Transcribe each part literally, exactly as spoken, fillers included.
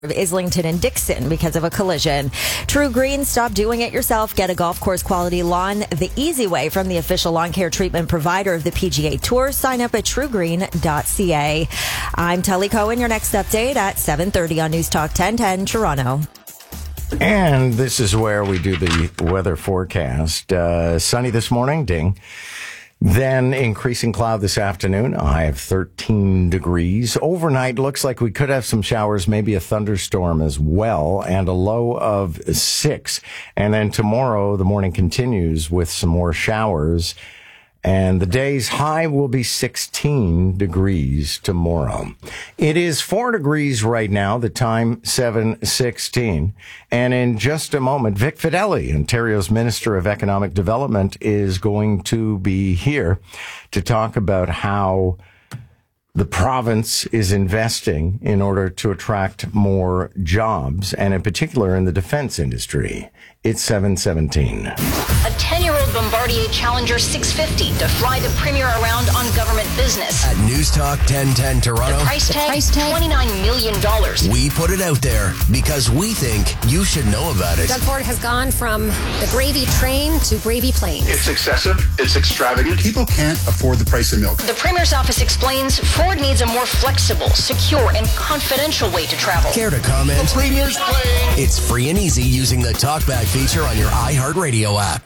of Islington and Dixon because of a collision. True Green, stop doing it yourself. Get a golf course quality lawn the easy way from the official lawn care treatment provider of the P G A Tour. Sign up at true green dot c a. I'm Tully Cohen. Your next update at seven thirty on News Talk ten ten Toronto. And this is where we do the weather forecast. Uh, sunny this morning, ding. Then increasing cloud this afternoon, a high of thirteen degrees. Overnight, looks like we could have some showers, maybe a thunderstorm as well, and a low of six. And then tomorrow, the morning continues with some more showers. And the day's high will be sixteen degrees tomorrow. It is four degrees right now, the time seven sixteen. And in just a moment, Vic Fedeli, Ontario's Minister of Economic Development, is going to be here to talk about how the province is investing in order to attract more jobs, and in particular in the defense industry. It's seven seventeen. A ten-year-old Bombardier Challenger six fifty to fly the Premier around on government business. At News Talk ten ten Toronto, the price tag, price tag? twenty-nine million dollars. We put it out there because we think you should know about it. Doug Ford has gone from the gravy train to gravy planes. It's excessive. It's extravagant. People can't afford the price of milk. The Premier's office explains Ford needs a more flexible, secure, and confidential way to travel. Care to comment? The Premier's plane. It's free and easy using the TalkBack feature on your iHeartRadio app.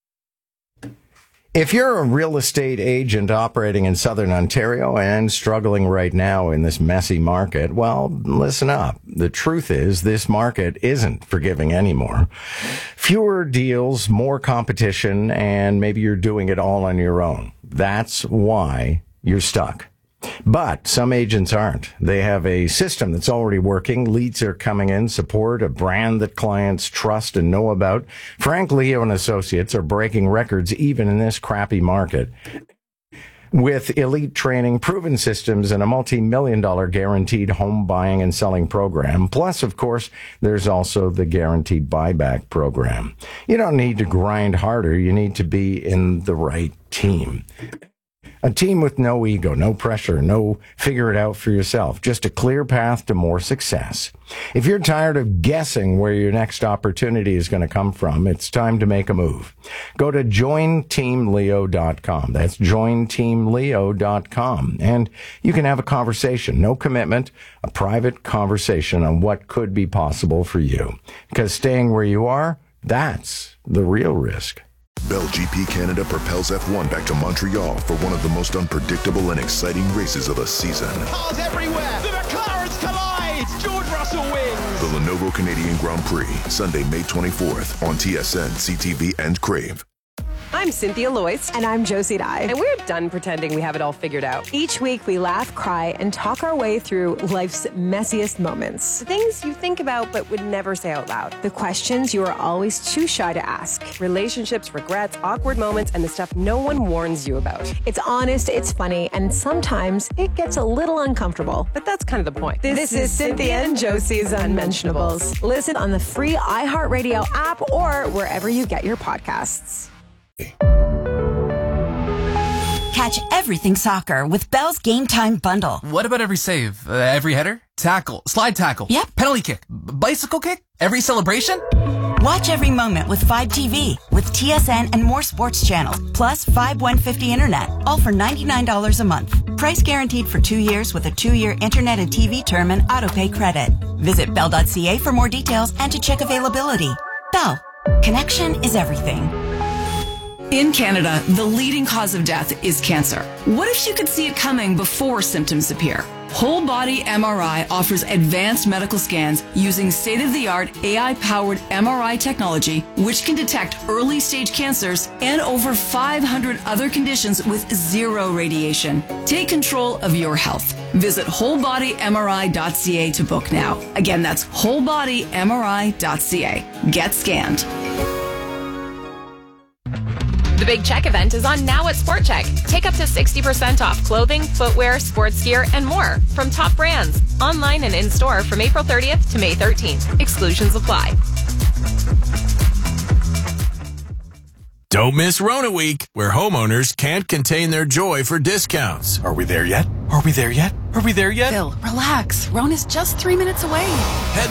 If you're a real estate agent operating in Southern Ontario and struggling right now in this messy market, well, listen up. The truth is this market isn't forgiving anymore. Fewer deals, more competition, and maybe you're doing it all on your own. That's why you're stuck. But some agents aren't. They have a system that's already working. Leads are coming in, support, a brand that clients trust and know about. Frank Leo and Associates are breaking records even in this crappy market. With elite training, proven systems, and a multi-million dollar guaranteed home buying and selling program. Plus, of course, there's also the guaranteed buyback program. You don't need to grind harder. You need to be in the right team. A team with no ego, no pressure, no figure it out for yourself. Just a clear path to more success. If you're tired of guessing where your next opportunity is going to come from, it's time to make a move. Go to join team leo dot com. That's join team leo dot com. And you can have a conversation. No commitment, a private conversation on what could be possible for you. Because staying where you are, that's the real risk. Bell G P Canada propels F one back to Montreal for one of the most unpredictable and exciting races of the season. Cars everywhere! The McLarens collide! George Russell wins! The Lenovo Canadian Grand Prix, Sunday, May twenty-fourth on T S N, C T V, and Crave. I'm Cynthia Loyce. And I'm Josie Dye. And we're done pretending we have it all figured out. Each week we laugh, cry, and talk our way through life's messiest moments. The things you think about but would never say out loud. The questions you are always too shy to ask. Relationships, regrets, awkward moments, and the stuff no one warns you about. It's honest, it's funny, and sometimes it gets a little uncomfortable. But that's kind of the point. This, this is Cynthia and Josie's Unmentionables. Listen on the free iHeartRadio app or wherever you get your podcasts. Catch everything soccer with Bell's Game Time Bundle. What about every save? Uh, every header? Tackle? Slide tackle? Yep. Penalty kick? B- bicycle kick? Every celebration? Watch every moment with Fibe T V with T S N and more sports channels, plus Fibe one fifty internet, all for ninety-nine dollars a month. Price guaranteed for two years with a two-year internet and T V term and autopay credit. Visit bell dot c a for more details and to check availability. Bell. Connection is everything. In Canada, the leading cause of death is cancer. What if you could see it coming before symptoms appear? Whole Body M R I offers advanced medical scans using state-of-the-art A I-powered M R I technology, which can detect early-stage cancers and over five hundred other conditions with zero radiation. Take control of your health. Visit whole body m r i dot c a to book now. Again, that's whole body m r i dot c a. Get scanned. The Big Check event is on now at Sport Check. Take up to sixty percent off clothing, footwear, sports gear, and more from top brands. Online and in-store from April thirtieth to May thirteenth. Exclusions apply. Don't miss Rona Week, where homeowners can't contain their joy for discounts. Are we there yet? Are we there yet? Are we there yet? Phil, relax. Rona's just three minutes away. Head